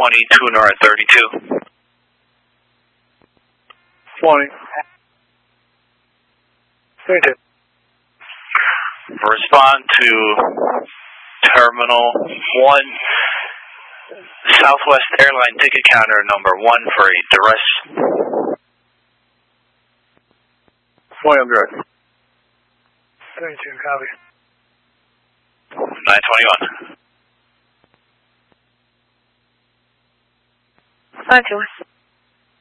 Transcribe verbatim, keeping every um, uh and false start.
twenty, tuner at thirty-two. twenty. thirty-two. Respond to Terminal one, Southwest Airline ticket counter number one for a duress. twenty on direct. thirty-two, copy. nine twenty-one. Roger.